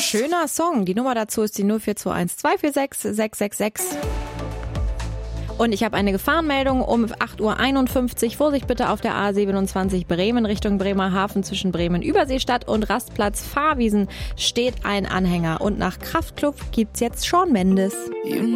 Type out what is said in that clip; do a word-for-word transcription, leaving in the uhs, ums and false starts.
Schöner Song. Die Nummer dazu ist die null vier zwei eins zwei vier sechs sechs sechs sechs. Und ich habe eine Gefahrenmeldung um acht Uhr einundfünfzig. Vorsicht bitte auf der A siebenundzwanzig Bremen Richtung Bremerhaven zwischen Bremen Überseestadt und Rastplatz Fahrwiesen steht ein Anhänger. Und nach Kraftklub gibt's jetzt Shawn Mendes.